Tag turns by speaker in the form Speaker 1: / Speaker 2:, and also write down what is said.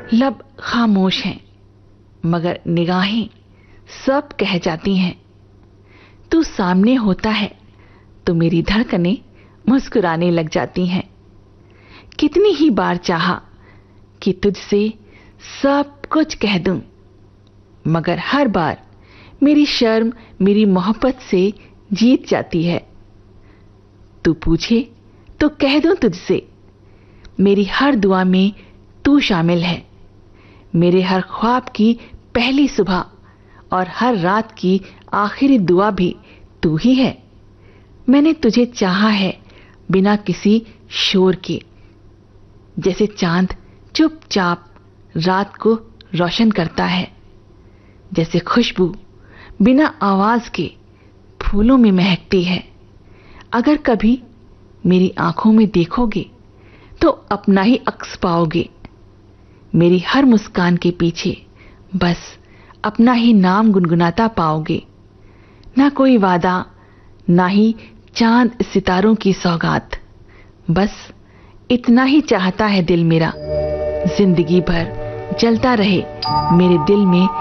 Speaker 1: लब खामोश हैं, मगर निगाहें सब कह जाती हैं। तू सामने होता है तो मेरी धड़कनें मुस्कुराने लग जाती हैं। कितनी ही बार चाहा कि तुझसे सब कुछ कह दूं, मगर हर बार मेरी शर्म मेरी मोहब्बत से जीत जाती है। तू पूछे तो कह दूं तुझसे, मेरी हर दुआ में तू शामिल है। मेरे हर ख्वाब की पहली सुबह और हर रात की आखिरी दुआ भी तू ही है। मैंने तुझे चाहा है बिना किसी शोर के, जैसे चांद चुपचाप रात को रोशन करता है, जैसे खुशबू बिना आवाज के फूलों में महकती है। अगर कभी मेरी आंखों में देखोगे तो अपना ही अक्स पाओगे। मेरी हर मुस्कान के पीछे बस अपना ही नाम गुनगुनाता पाओगे। ना कोई वादा, ना ही चांद सितारों की सौगात, बस इतना ही चाहता है दिल मेरा, जिंदगी भर जलता रहे मेरे दिल में